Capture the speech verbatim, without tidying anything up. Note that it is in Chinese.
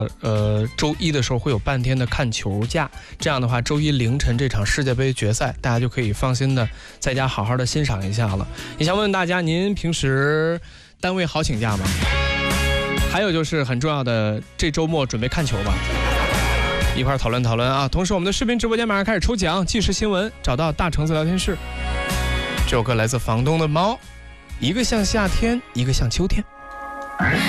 呃，周一的时候会有半天的看球假，这样的话，周一凌晨这场世界杯决赛，大家就可以放心的在家好好的欣赏一下了。也想问问大家，您平时单位好请假吗？还有就是很重要的，这周末准备看球吧，一块讨论讨论啊。同时，我们的视频直播间马上开始抽奖，即时新闻，找到大橙子聊天室。这首歌来自房东的猫，一个像夏天，一个像秋天。